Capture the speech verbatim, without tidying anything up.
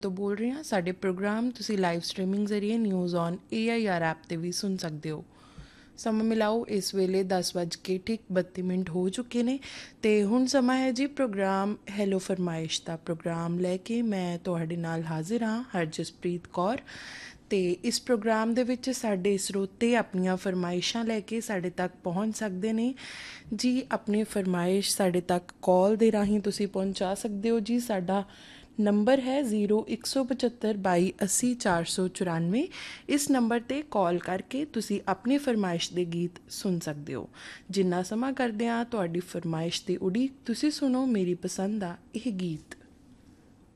ਤੋਂ ਬੋਲ ਰਹੀ ਹਾਂ। ਸਾਡੇ ਪ੍ਰੋਗਰਾਮ ਤੁਸੀਂ ਲਾਈਵ ਸਟ੍ਰੀਮਿੰਗ ਜ਼ਰੀਏ news on A I R app 'ਤੇ ਵੀ ਸੁਣ ਸਕਦੇ ਹੋ। ਸਮਾਂ ਮਿਲਾਓ, ਇਸ ਵੇਲੇ ਦਸ ਵੱਜ ਕੇ ਠੀਕ ਬੱਤੀ ਮਿੰਟ ਹੋ ਚੁੱਕੇ ਨੇ ਅਤੇ ਹੁਣ ਸਮਾਂ ਹੈ ਜੀ ਪ੍ਰੋਗਰਾਮ ਹੈਲੋ ਫਰਮਾਇਸ਼ ਦਾ। ਪ੍ਰੋਗਰਾਮ ਲੈ ਕੇ ਮੈਂ ਤੁਹਾਡੇ ਨਾਲ ਹਾਜ਼ਰ ਹਾਂ, ਹਰਜਸਪ੍ਰੀਤ ਕੌਰ। ਅਤੇ ਇਸ ਪ੍ਰੋਗਰਾਮ ਦੇ ਵਿੱਚ ਸਾਡੇ ਸਰੋਤੇ ਆਪਣੀਆਂ ਫਰਮਾਇਸ਼ਾਂ ਲੈ ਕੇ ਸਾਡੇ ਤੱਕ ਪਹੁੰਚ ਸਕਦੇ ਨੇ ਜੀ। ਆਪਣੀ ਫਰਮਾਇਸ਼ ਸਾਡੇ ਤੱਕ ਕਾਲ ਦੇ ਰਾਹੀਂ ਤੁਸੀਂ ਪਹੁੰਚਾ ਸਕਦੇ ਹੋ ਜੀ। ਸਾਡਾ ਨੰਬਰ ਹੈ ਜ਼ੀਰੋ ਇੱਕ ਸੌ ਪਝੱਤਰ ਬਾਈ ਅੱਸੀ ਚਾਰ ਸੌ ਚੁਰਾਨਵੇਂ। ਇਸ ਨੰਬਰ 'ਤੇ ਕਾਲ ਕਰਕੇ ਤੁਸੀਂ ਆਪਣੀ ਫਰਮਾਇਸ਼ ਦੇ ਗੀਤ ਸੁਣ ਸਕਦੇ ਹੋ। ਜਿੰਨਾ ਸਮਾਂ ਕਰਦੇ ਹਾਂ ਤੁਹਾਡੀ ਫਰਮਾਇਸ਼ ਦੀ ਉਡੀਕ। ਤੁਸੀਂ ਸੁਣੋ ਮੇਰੀ ਪਸੰਦ ਦਾ ਇਹ ਗੀਤ।